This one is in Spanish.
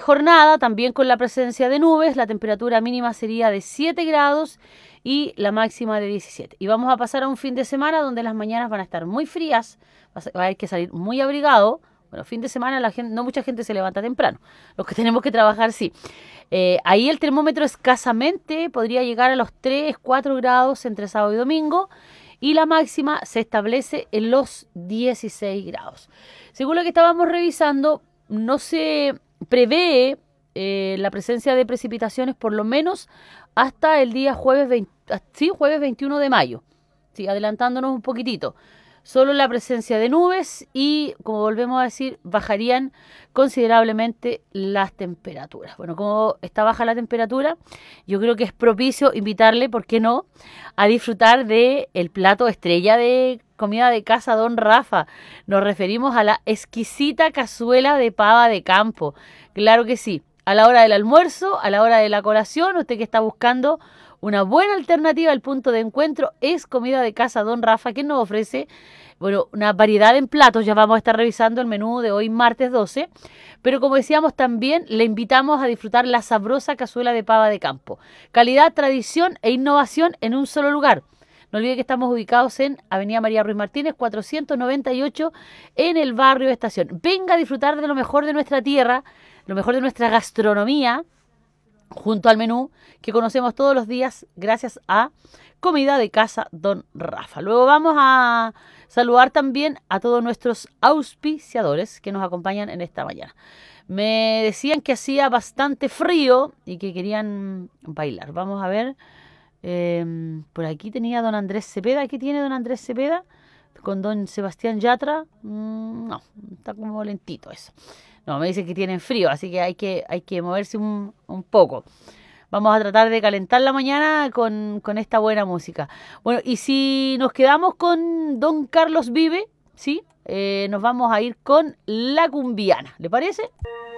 jornada, también con la presencia de nubes, la temperatura mínima sería de 7 grados y la máxima de 17. Y vamos a pasar a un fin de semana donde las mañanas van a estar muy frías, va a haber que salir muy abrigado. Bueno, fin de semana no mucha gente se levanta temprano, los que tenemos que trabajar sí. Ahí el termómetro escasamente podría llegar a los 3, 4 grados entre sábado y domingo y la máxima se establece en los 16 grados. Según lo que estábamos revisando, no se prevé la presencia de precipitaciones por lo menos hasta el día jueves 21 de mayo, sí, adelantándonos un poquitito. Solo la presencia de nubes y, como volvemos a decir, bajarían considerablemente las temperaturas. Bueno, como está baja la temperatura, yo creo que es propicio invitarle, ¿por qué no?, a disfrutar de el plato estrella de comida de casa Don Rafa. Nos referimos a la exquisita cazuela de pava de campo. Claro que sí, a la hora del almuerzo, a la hora de la colación, usted que está buscando una buena alternativa al punto de encuentro es comida de casa Don Rafa, que nos ofrece, bueno, una variedad en platos. Ya vamos a estar revisando el menú de hoy, martes 12. Pero como decíamos también, le invitamos a disfrutar la sabrosa cazuela de pava de campo. Calidad, tradición e innovación en un solo lugar. No olvide que estamos ubicados en Avenida María Ruiz Martínez, 498, en el barrio Estación. Venga a disfrutar de lo mejor de nuestra tierra, lo mejor de nuestra gastronomía, junto al menú que conocemos todos los días gracias a Comida de Casa Don Rafa. Luego vamos a saludar también a todos nuestros auspiciadores que nos acompañan en esta mañana. Me decían que hacía bastante frío y que querían bailar. Vamos a ver. Por aquí tenía don Andrés Cepeda. ¿Qué tiene don Andrés Cepeda? Con don Sebastián Yatra. No, está como lentito eso. No, me dicen que tienen frío, así que hay que moverse un poco. Vamos a tratar de calentar la mañana con esta buena música. Bueno, y si nos quedamos con don Carlos Vive, ¿sí? Nos vamos a ir con La Cumbiana. ¿Le parece?